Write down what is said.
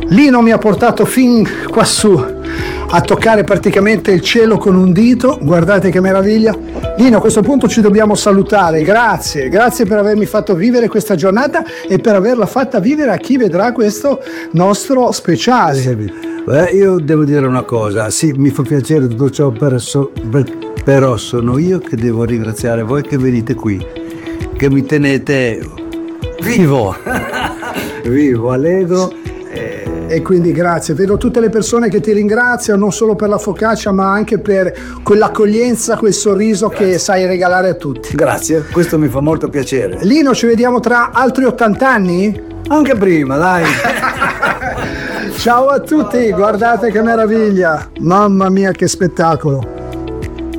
Lino mi ha portato fin quassù a toccare praticamente il cielo con un dito, guardate che meraviglia. Lino, a questo punto ci dobbiamo salutare, grazie per avermi fatto vivere questa giornata e per averla fatta vivere a chi vedrà questo nostro speciale. Io devo dire una cosa, sì, mi fa piacere tutto ciò, però sono io che devo ringraziare voi che venite qui, che mi tenete vivo, allegro. E quindi grazie, vedo tutte le persone che ti ringraziano non solo per la focaccia ma anche per quell'accoglienza, quel sorriso che sai regalare a tutti. Grazie, questo mi fa molto piacere. Lino, ci vediamo tra altri 80 anni? Anche prima, dai. Ciao a tutti, guardate che meraviglia, mamma mia che spettacolo.